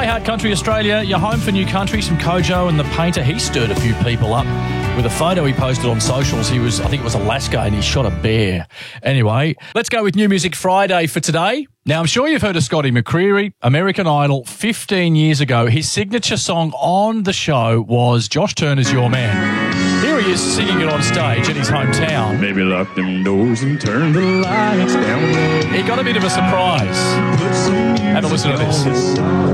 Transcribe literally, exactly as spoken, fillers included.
Heart Country Australia, your home for new country, some Kojo and the Painter. He stirred a few people up with a photo he posted on socials. He was, I think it was Alaska, and he shot a bear. Anyway, let's go with New Music Friday for today. Now, I'm sure you've heard of Scotty McCreery, American Idol, fifteen years ago. His signature song on the show was Josh Turner's Your Man. Here he is singing it on stage in his hometown. Maybe lock them doors and turn the lights down. He got a bit of a surprise. Have a listen to this.